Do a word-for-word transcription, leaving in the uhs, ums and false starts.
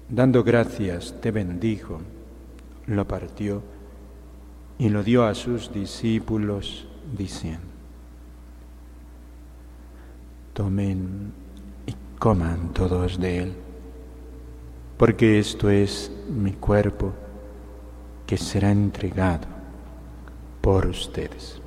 Dando gracias, te bendijo, lo partió y lo dio a sus discípulos, diciendo: tomen y coman todos de él, porque esto es mi cuerpo que será entregado por ustedes.